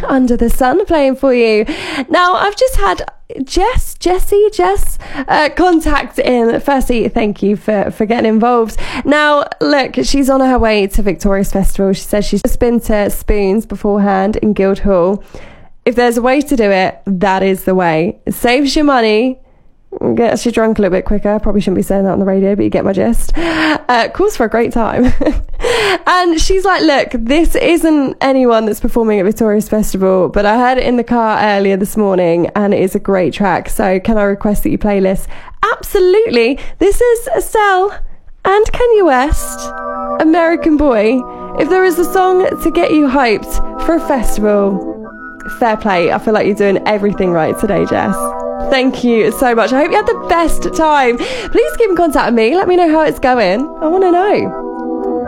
Under the Sun playing for you. Now, I've just had Jess contact in. Firstly, thank you for getting involved. Now, look, she's on her way to Victorious Festival. She says she's just been to Spoons beforehand in Guildhall. If there's a way to do it, that is the way. It saves you money, gets you drunk a little bit quicker. Probably shouldn't be saying that on the radio, but you get my gist. Calls for a great time. And she's like, look, this isn't anyone that's performing at Victorious Festival, but I heard it in the car earlier this morning and it is a great track. So can I request that you playlist? Absolutely. This is Estelle and Kanye West, American Boy. If there is a song to get you hyped for a festival, fair play. I feel like you're doing everything right today, Jess. Thank you so much. I hope you had the best time. Please keep in contact with me. Let me know how it's going. I want to know.